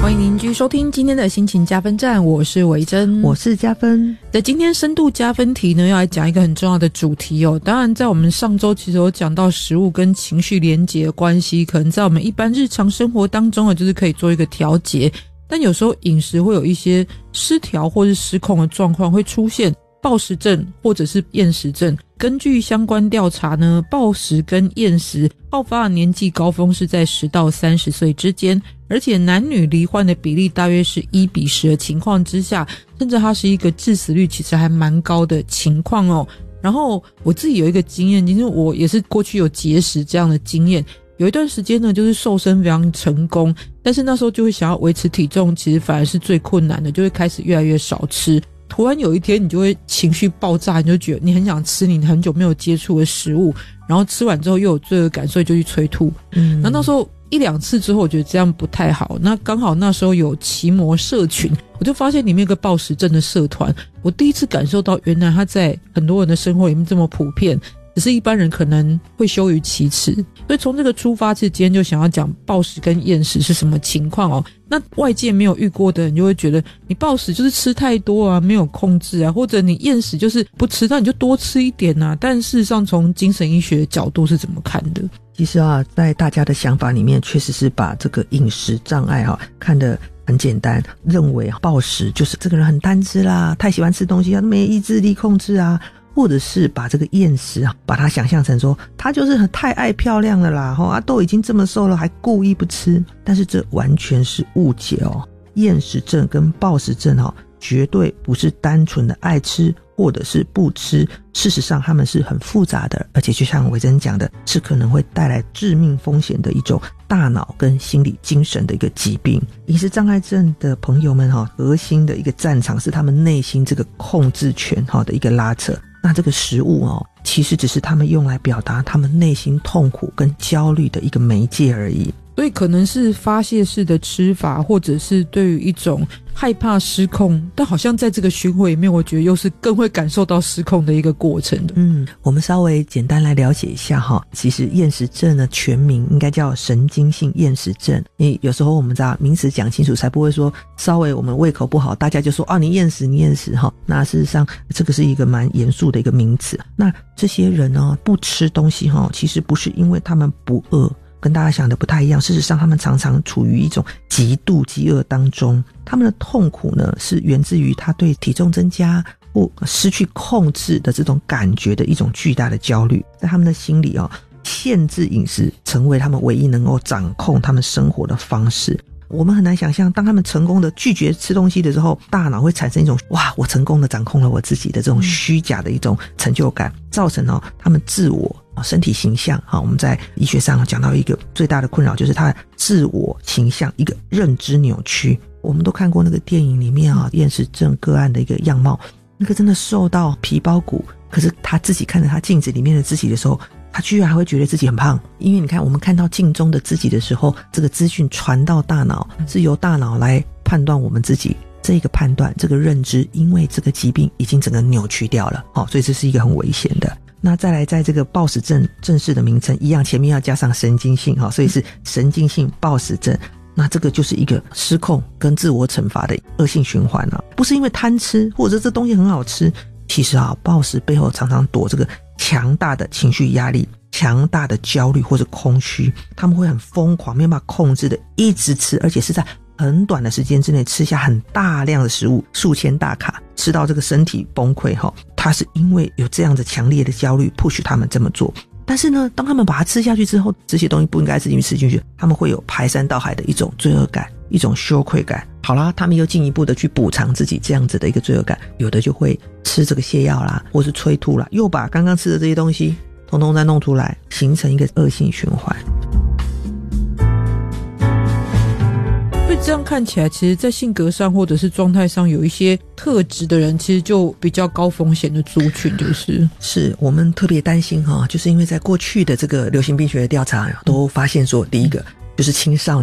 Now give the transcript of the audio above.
欢迎您继续收听今天的心情加分站，我是维珍， 我是加分。 在今天深度加分题呢，要来讲一个很重要的主题哦。当然在我们上周其实有讲到食物跟情绪连结的关系，可能在我们一般日常生活当中呢，就是可以做一个调节，但有时候饮食会有一些失调或是失控的状况会出现，暴食症或者是厌食症。根据相关调查呢，暴食跟厌食爆发的年纪高峰是在10到30岁之间，而且男女罹患的比例大约是1:10的情况之下，甚至它是一个致死率其实还蛮高的情况哦。然后我自己有一个经验，因为我也是过去有节食这样的经验，有一段时间呢就是瘦身非常成功，但是那时候就会想要维持体重，其实反而是最困难的，就会开始越来越少吃。突然有一天你就会情绪爆炸，你就觉得你很想吃你很久没有接触的食物，然后吃完之后又有罪恶感，所以就去催吐。然后那时候1-2次之后我觉得这样不太好，那刚好那时候有奇摩社群，我就发现里面有个暴食症的社团，我第一次感受到原来它在很多人的生活里面这么普遍，只是一般人可能会羞于启齿。所以从这个出发，其实今天就想要讲暴食跟厌食是什么情况哦。那外界没有遇过的人就会觉得你暴食就是吃太多啊，没有控制啊，或者你厌食就是不吃，那你就多吃一点啊。但事实上从精神医学的角度是怎么看的？ 其实啊，在大家的想法里面确实是把这个饮食障碍看得很简单，认为暴食就是这个人很贪吃啦，太喜欢吃东西，他没意志力控制啊，或者是把这个厌食把它想象成说他就是太爱漂亮了啦，都已经这么瘦了还故意不吃。但是这完全是误解哦。厌食症跟暴食症绝对不是单纯的爱吃或者是不吃，事实上他们是很复杂的，而且就像维珍讲的，是可能会带来致命风险的一种大脑跟心理精神的一个疾病。饮食障碍症的朋友们核心的一个战场是他们内心这个控制权的一个拉扯，那这个食物其实只是他们用来表达他们内心痛苦跟焦虑的一个媒介而已。 所以可能是发泄式的吃法，或者是对于一种害怕失控，但好像在这个循环里面我觉得又是更会感受到失控的一个过程的。 我们稍微简单来了解一下其实厌食症的全名应该叫神经性厌食症。有时候我们把名词讲清楚，才不会说稍微我们胃口不好大家就说你厌食那事实上这个是一个蛮严肃的一个名词。那这些人不吃东西其实不是因为他们不饿，跟大家想的不太一样，事实上他们常常处于一种极度饥饿当中，他们的痛苦呢是源自于他对体重增加或失去控制的这种感觉的一种巨大的焦虑。在他们的心里限制饮食成为他们唯一能够掌控他们生活的方式。我们很难想象，当他们成功的拒绝吃东西的时候，大脑会产生一种我成功的掌控了我自己的这种虚假的一种成就感，造成他们自我身体形象我们在医学上讲到一个最大的困扰，就是他的自我形象一个认知扭曲。我们都看过那个电影里面厌食症个案的一个样貌，那个真的瘦到皮包骨，可是他自己看着他镜子里面的自己的时候，他居然还会觉得自己很胖。因为你看我们看到镜中的自己的时候，这个资讯传到大脑，是由大脑来判断我们自己，这个判断这个认知因为这个疾病已经整个扭曲掉了所以这是一个很危险的。那再来在这个暴食症正式的名称一样，前面要加上神经性所以是神经性暴食症。那这个就是一个失控跟自我惩罚的恶性循环不是因为贪吃或者这东西很好吃，其实暴食背后常常躲这个强大的情绪压力、强大的焦虑或者空虚，他们会很疯狂没有办法控制的一直吃，而且是在很短的时间之内吃下很大量的食物，数千大卡，吃到这个身体崩溃他是因为有这样的强烈的焦虑 push 他们这么做。但是呢，当他们把它吃下去之后，这些东西不应该吃进去，他们会有排山倒海的一种罪恶感，一种羞愧感。好啦，他们又进一步的去补偿自己这样子的一个罪恶感，有的就会吃这个泻药啦，或是催吐啦，又把刚刚吃的这些东西统统再弄出来，形成一个恶性循环。 所以这样看起来，其实在性格上或者是状态上有一些特质的人，其实就比较高风险的族群，是我们特别担心就是因为在过去的这个流行病学的调查都发现说，第一个就是青少